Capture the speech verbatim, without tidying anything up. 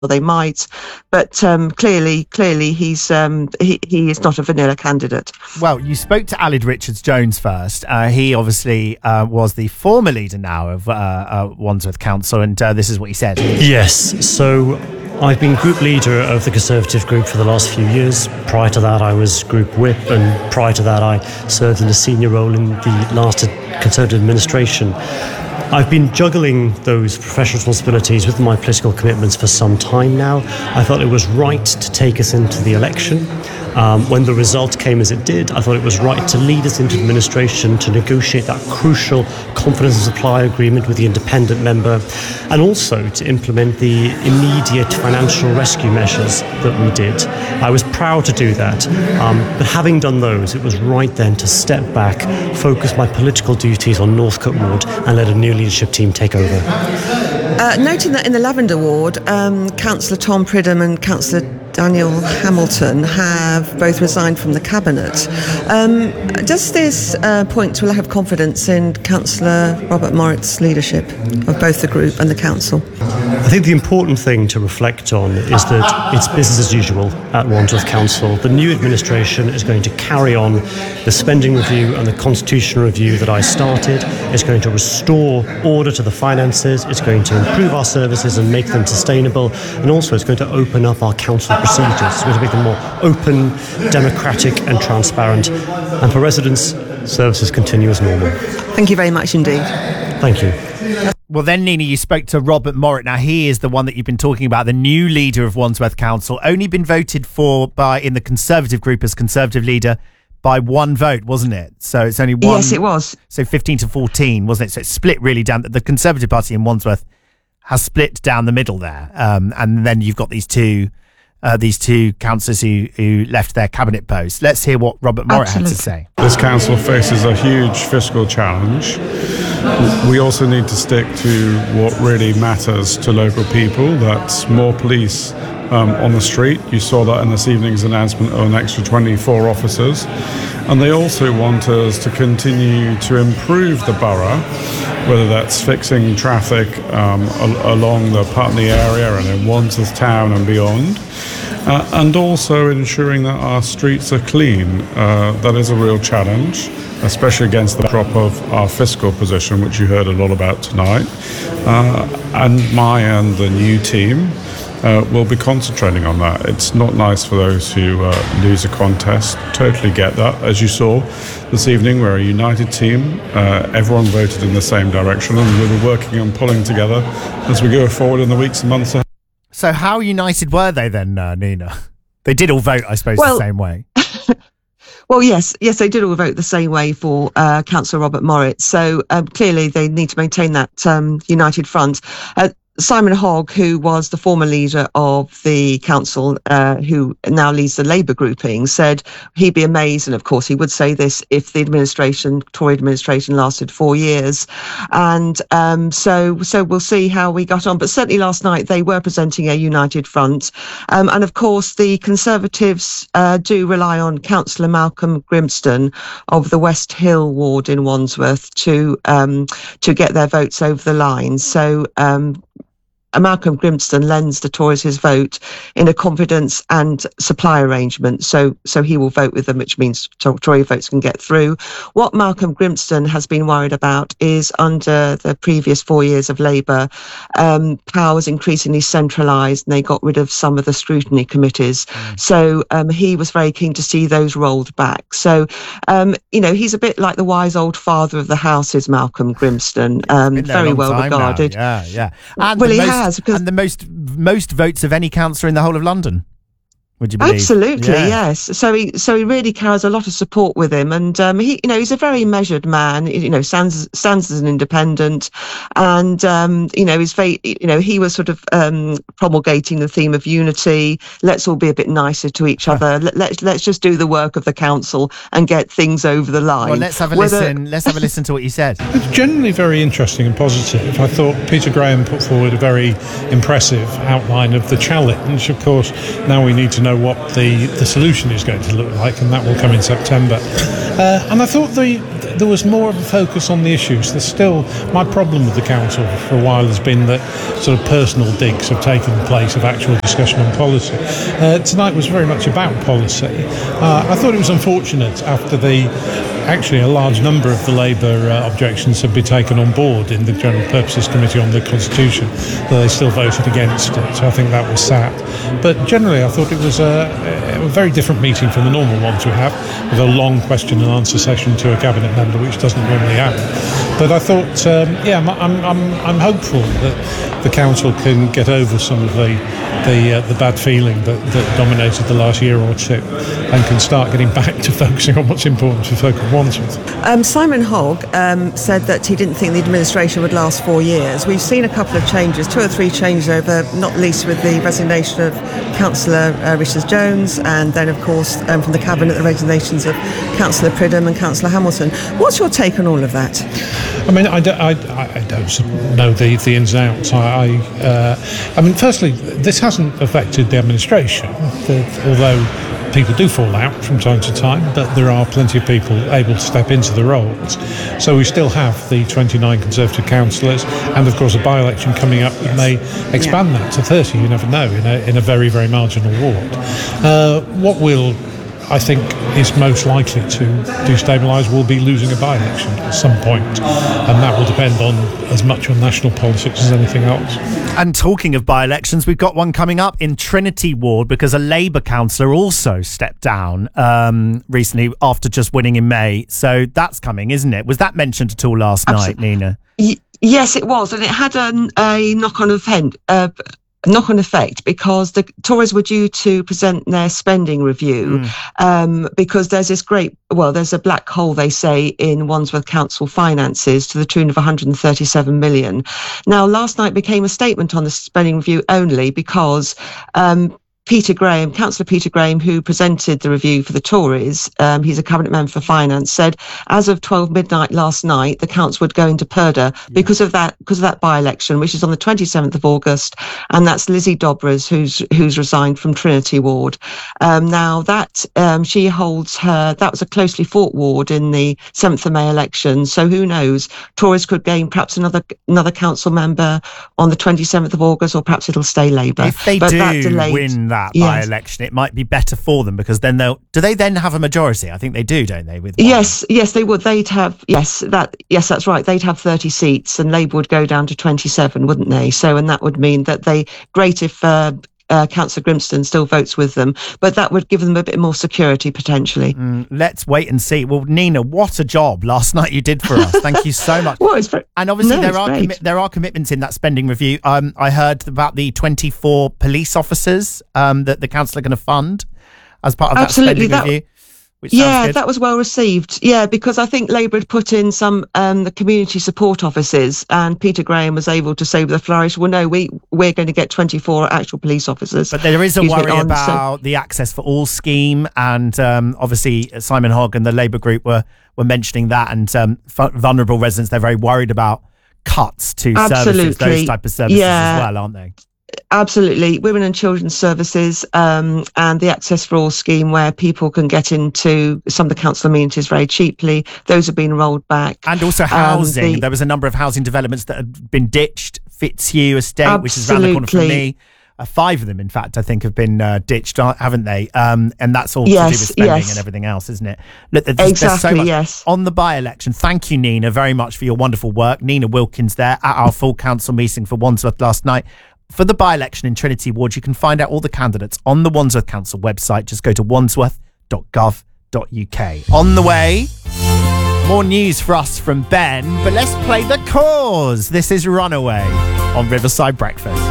they might, but um, clearly, clearly, he's um, he, he is not a vanilla candidate. Well, you spoke to Aled Richards-Jones first. Uh, he obviously uh, was the former leader now of uh, uh, Wandsworth Council, and uh, this is what he said. Yes, so I've been group leader of the Conservative group for the last few years. Prior to that, I was group whip, and prior to that, I served in a senior role in the last Conservative administration. I've been juggling those professional responsibilities with my political commitments for some time now. I thought it was right to take us into the election. Um, when the result came as it did, I thought it was right to lead us into administration to negotiate that crucial confidence and supply agreement with the independent member, and also to implement the immediate financial rescue measures that we did. I was proud to do that, um, but having done those, it was right then to step back, focus my political duties on Northcote Ward, and let a new leadership team take over. Uh, noting that in the Lavender Ward, um, Councillor Tom Pridham and Councillor Daniel Hamilton have both resigned from the Cabinet. Um, does this uh, point to a lack of confidence in Councillor Robert Morritt's leadership of both the group and the Council? I think the important thing to reflect on is that it's business as usual at Wandsworth Council. The new administration is going to carry on the spending review and the constitutional review that I started. It's going to restore order to the finances. It's going to improve our services and make them sustainable. And also it's going to open up our council procedures. It's going to make them more open, democratic and transparent. And for residents, services continue as normal. Thank you very much indeed. Thank you. Well, then, Nina, you spoke to Robert Morritt. Now, he is the one that you've been talking about, the new leader of Wandsworth Council, only been voted for by in the Conservative group as Conservative leader by one vote, wasn't it? So it's only one. Yes, it was. So fifteen to fourteen, wasn't it? So it's split really down. The Conservative Party in Wandsworth has split down the middle there. Um, and then you've got these two uh, these two councillors who, who left their cabinet posts. Let's hear what Robert Morritt Absolutely. had to say. This council faces a huge fiscal challenge. We also need to stick to what really matters to local people. That's more police um, on the street. You saw that in this evening's announcement of an extra twenty-four officers. And they also want us to continue to improve the borough, whether that's fixing traffic um, al- along the Putney area and in Wandsworth Town and beyond. Uh, and also ensuring that our streets are clean. Uh, that is a real challenge, especially against the backdrop of our fiscal position, which you heard a lot about tonight. Uh, and my and the new team uh, will be concentrating on that. It's not nice for those who uh, lose a contest. Totally get that. As you saw this evening, we're a united team. Uh, everyone voted in the same direction, and we'll be working on pulling together as we go forward in the weeks and months ahead. So how united were they then, uh, Nina? They did all vote, I suppose, well, the same way. Well, yes, yes, they did all vote the same way for uh, Councillor Robert Morritt. So um, clearly they need to maintain that um, united front. Uh, Simon Hogg, who was the former leader of the council, uh, who now leads the Labour grouping, said he'd be amazed, and of course he would say this, if the administration, Tory administration, lasted four years. And um, so so we'll see how we got on. But certainly last night they were presenting a united front. Um, and of course the Conservatives uh, do rely on Councillor Malcolm Grimston of the West Hill ward in Wandsworth to, um, to get their votes over the line. So um, Malcolm Grimston lends the Tories his vote in a confidence and supply arrangement. So so he will vote with them, which means Tory votes can get through. What Malcolm Grimston has been worried about is under the previous four years of Labour, um, power was increasingly centralised and they got rid of some of the scrutiny committees. Mm. So um, he was very keen to see those rolled back. So, um, you know, he's a bit like the wise old father of the house is Malcolm Grimston, um, very well regarded. Now. Yeah, yeah. And well, he most- has. And the most most votes of any councillor in the whole of London, would you believe? Absolutely, yeah. yes. So he so he really carries a lot of support with him, and um, he you know he's a very measured man. You know, stands stands as an independent, and um, you know he's very you know he was sort of um, promulgating the theme of unity. Let's all be a bit nicer to each other. Let, let's let's just do the work of the council and get things over the line. Well, let's have a Whether... listen. Let's have a listen to what you said. It's generally very interesting and positive. I thought Peter Graham put forward a very impressive outline of the challenge. Of course, now we need to know what the, the solution is going to look like, and that will come in September. Uh, and I thought the there was more of a focus on the issues. There's still, my problem with the council for a while has been that sort of personal digs have taken the place of actual discussion on policy. Uh, tonight was very much about policy. Uh, I thought it was unfortunate after the, actually a large number of the Labour uh, objections had been taken on board in the General Purposes Committee on the Constitution, that they still voted against it. So I think that was sad. But generally I thought it was a, a very different meeting from the normal ones we have, with a long question and answer session to a cabinet member, which doesn't normally happen. But I thought, um, yeah, I'm, I'm, I'm hopeful that the council can get over some of the the, uh, the bad feeling that, that dominated the last year or two, and can start getting back to focusing on what's important for folk of Wandsworth. Um, Simon Hogg um, said that he didn't think the administration would last four years. We've seen a couple of changes, two or three changes over, not least with the resignation of Councillor uh, Richard Jones, and then, of course, um, from the Cabinet, the resignations of Councillor Pridham and Councillor Hamilton. What's your take on all of that? I mean, I don't, I, I don't know the, the ins and outs. I, I, uh, I mean, firstly, this hasn't affected the administration, the, although people do fall out from time to time, but there are plenty of people able to step into the roles. So we still have the twenty-nine Conservative councillors, and of course a by-election coming up that may expand yeah. that to thirty, you never know, in a, in a very, very marginal ward. Uh, what will I think is most likely to destabilise will be losing a by-election at some point, and that will depend on as much on national politics as anything else. And talking of by-elections, we've got one coming up in Trinity Ward, because a Labour councillor also stepped down um, recently after just winning in May. So that's coming, isn't it? Was that mentioned at all last Absolutely. night, Nina? Y- yes, it was, and it had an, a knock-on event. Uh, knock-on effect, because the Tories were due to present their spending review mm. um, because there's this great, well, there's a black hole, they say, in Wandsworth Council finances to the tune of one hundred thirty-seven million. Now, last night became a statement on the spending review only because um, Peter Graham, Councillor Peter Graham, who presented the review for the Tories, um, he's a cabinet member for finance, said as of twelve midnight last night, the council would go into purdah yeah. because of that, because of that by-election, which is on the twenty-seventh of August, and that's Lizzie Dobras, who's who's resigned from Trinity Ward. Um, now that um, she holds her, that was a closely fought ward in the seventh of May election. So who knows? Tories could gain perhaps another another council member on the twenty-seventh of August, or perhaps it'll stay Labour. If they but do that delayed, win that yes. by-election, it might be better for them, because then they'll do they then have a majority? I think they do, don't they? With one? yes yes they would. They'd have yes that yes that's right they'd have thirty seats, and Labour would go down to twenty-seven, wouldn't they? So, and that would mean that they great if uh, uh, Councillor Grimston still votes with them, but that would give them a bit more security potentially. Mm, let's wait and see. Well, Nina, what a job last night you did for us. Thank you so much. Well, it's very, and obviously no, there are commi- there are commitments in that spending review. Um, I heard about the twenty-four police officers um, that the council are going to fund as part of Absolutely, that spending that, review. Which sounds yeah, good. that was well received. Yeah, because I think Labour had put in some um, the community support offices, and Peter Graham was able to say with a flourish, well, no, we, we're going to get twenty-four actual police officers. But there is a worry on, about so. the Access for All scheme, and um, obviously Simon Hogg and the Labour group were, were mentioning that, and um, f- vulnerable residents, they're very worried about cuts to Absolutely. services, those type of services yeah. as well, aren't they? Absolutely. Women and Children's Services um, and the Access for All scheme, where people can get into some of the council amenities very cheaply. Those have been rolled back. And also housing. Um, the, there was a number of housing developments that had been ditched. Fitzhugh Estate, absolutely. which is around the corner from me. Uh, five of them, in fact, I think have been uh, ditched, haven't they? Um, and that's all yes, to do with spending yes. and everything else, isn't it? Look, there's, exactly, there's so much yes. on the by-election. Thank you, Nina, very much for your wonderful work. Nina Wilkins there at our full council meeting for Wandsworth last night. For the by-election in Trinity Ward, you can find out all the candidates on the Wandsworth Council website. Just go to wandsworth dot gov dot uk. On the way, more news for us from Ben, but let's play The Cause. This is Runaway on Riverside Breakfast.